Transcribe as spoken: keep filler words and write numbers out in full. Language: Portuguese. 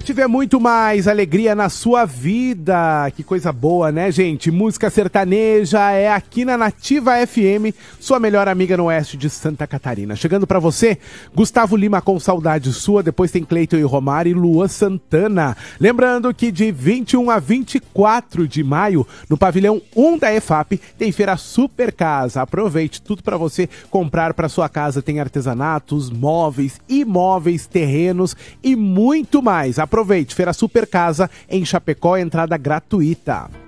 tiver muito mais alegria na sua vida. Que coisa boa, né, gente? Música sertaneja é aqui na Nativa F M, sua melhor amiga no oeste de Santa Catarina. Chegando pra você, Gustavo Lima com Saudade Sua, depois tem Cleiton e Romário e Lua Santana. Lembrando que de vinte e um a vinte e quatro de maio, no pavilhão um da E F A P, tem Feira Super Casa. Aproveite tudo pra você comprar pra sua casa. Tem artesanatos, móveis, imóveis, terrenos e muito mais. Aproveite, Feira Super Casa em Chapecó, entrada gratuita.